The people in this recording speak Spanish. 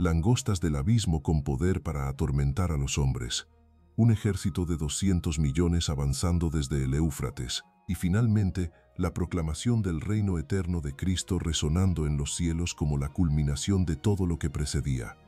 langostas del abismo con poder para atormentar a los hombres, un ejército de 200 millones avanzando desde el Éufrates, y finalmente la proclamación del reino eterno de Cristo resonando en los cielos como la culminación de todo lo que precedía.